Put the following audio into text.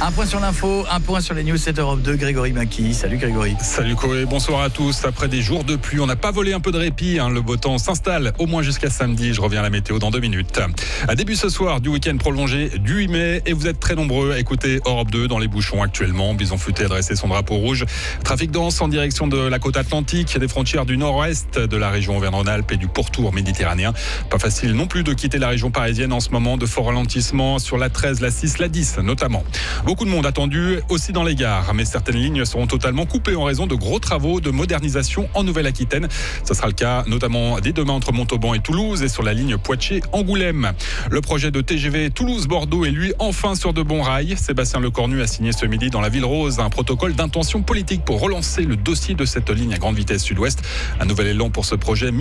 Un point sur l'info, un point sur les news, c'est Europe 2, Grégory Maki. Salut Grégory. Salut Koé, bonsoir à tous. Après des jours de pluie, on n'a pas volé un peu de répit. Le beau temps s'installe au moins jusqu'à samedi. Je reviens à la météo dans 2 minutes. À début ce soir du week-end prolongé du 8 mai. Et vous êtes très nombreux à écouter Europe 2 dans les bouchons actuellement. Bison Futé a dressé son drapeau rouge. Trafic dense en direction de la côte atlantique, des frontières du nord-ouest de la région Auvergne-Rhône-Alpes et du pourtour méditerranéen. Pas facile non plus de quitter la région parisienne en ce moment. De forts ralentissements sur la 13, la 6, la 10 notamment. Beaucoup de monde attendu aussi dans les gares, mais certaines lignes seront totalement coupées en raison de gros travaux de modernisation en Nouvelle-Aquitaine. Ce sera le cas notamment dès demain entre Montauban et Toulouse et sur la ligne Poitiers-Angoulême. Le projet de TGV Toulouse-Bordeaux est lui enfin sur de bons rails. Sébastien Lecornu a signé ce midi dans la Ville Rose un protocole d'intention politique pour relancer le dossier de cette ligne à grande vitesse sud-ouest. Un nouvel élan pour ce projet